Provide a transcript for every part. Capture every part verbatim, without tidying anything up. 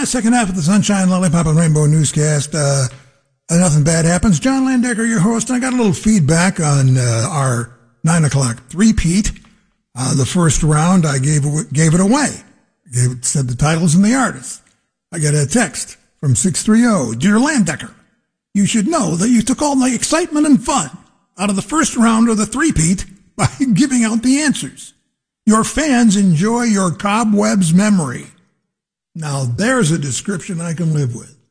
second half of the Sunshine, Lollipop, and Rainbow newscast. Uh, nothing bad happens. John Landecker, your host. And I got a little feedback on uh, our nine o'clock three-peat. Uh, the first round, I gave gave it away. Gave it, said the titles and the artists. I got a text from six three zero. Dear Landecker, you should know that you took all the excitement and fun out of the first round of the three-peat by giving out the answers. Your fans enjoy your cobwebs memory. Now, there's a description I can live with.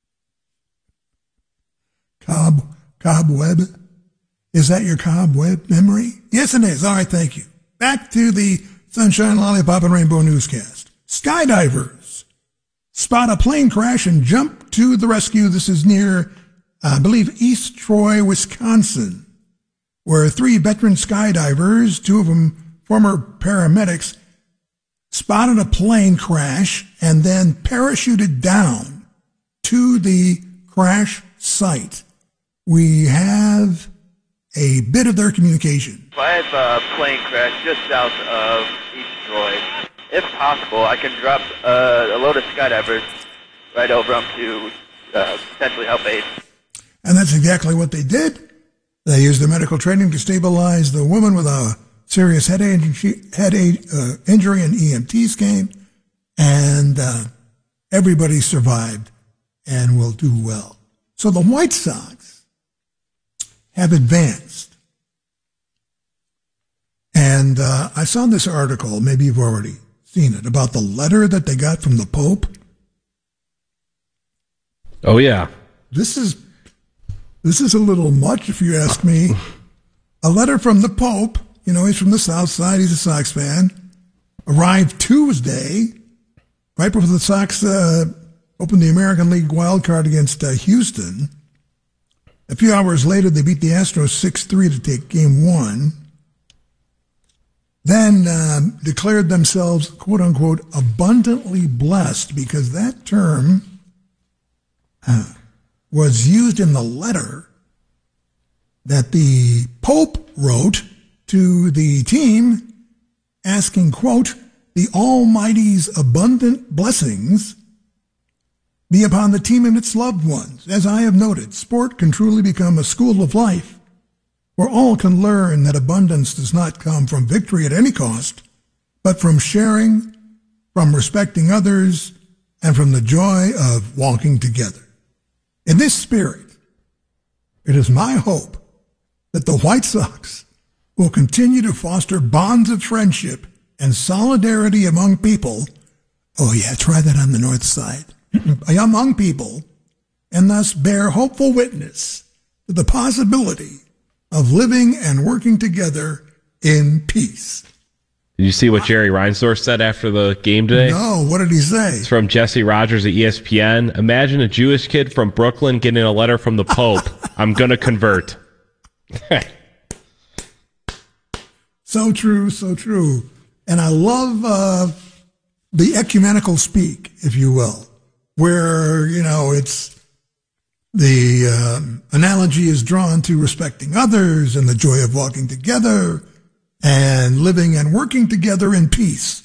Cob, cobweb? Is that your cobweb memory? Yes, it is. All right, thank you. Back to the Sunshine, Lollipop, and Rainbow newscast. Skydivers spot a plane crash and jump to the rescue. This is near, I believe, East Troy, Wisconsin, where three veteran skydivers, two of them former paramedics, spotted a plane crash and then parachuted down to the crash site. We have a bit of their communication. I have a plane crash just south of East Troy. If possible, I can drop uh, a load of skydivers right over them to uh, potentially help aid. And that's exactly what they did. They used their medical training to stabilize the woman with a serious head, head uh, injury, and E M Ts came, and uh, everybody survived and will do well. So the White Sox have advanced. And uh, I saw this article, maybe you've already seen it, about the letter that they got from the Pope. Oh, yeah. This is, this is a little much, if you ask me. A letter from the Pope. You know, he's from the South Side. He's a Sox fan. Arrived Tuesday, right before the Sox uh, opened the American League wild card against uh, Houston. A few hours later, they beat the Astros six three to take game one. Then um, declared themselves, quote unquote, abundantly blessed, because that term uh, was used in the letter that the Pope wrote to the team, asking, quote, the Almighty's abundant blessings be upon the team and its loved ones. As I have noted, sport can truly become a school of life, where all can learn that abundance does not come from victory at any cost, but from sharing, from respecting others, and from the joy of walking together. In this spirit, it is my hope that the White Sox will continue to foster bonds of friendship and solidarity among people. Oh yeah, try that on the north side. Among people, and thus bear hopeful witness to the possibility of living and working together in peace. Did you see what Jerry Reinsdorf said after the game today? No, what did he say? It's from Jesse Rogers at E S P N. Imagine a Jewish kid from Brooklyn getting a letter from the Pope. I'm going to convert. So true, so true. And I love uh, the ecumenical speak, if you will, where, you know, it's the uh, analogy is drawn to respecting others and the joy of walking together and living and working together in peace.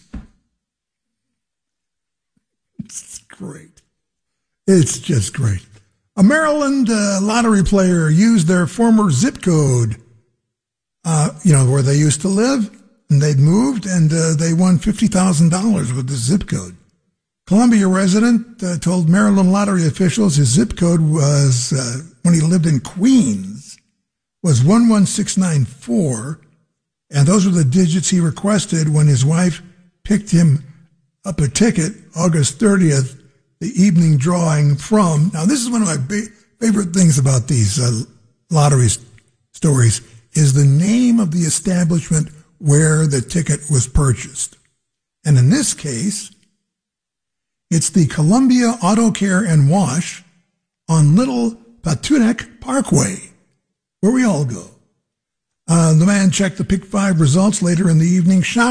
It's great. It's just great. A Maryland uh, lottery player used their former zip code, uh, you know, where they used to live, and they'd moved, and uh, they won fifty thousand dollars with the zip code. Columbia resident uh, told Maryland lottery officials his zip code was, uh, when he lived in Queens, was one one six nine four, and those were the digits he requested when his wife picked him up a ticket August thirtieth, the evening drawing from, now this is one of my ba- favorite things about these uh, lottery st- stories, is the name of the establishment where the ticket was purchased. And in this case, it's the Columbia Auto Care and Wash on Little Patuxent Parkway, where we all go. Uh, the man checked the Pick five results later in the evening, shocked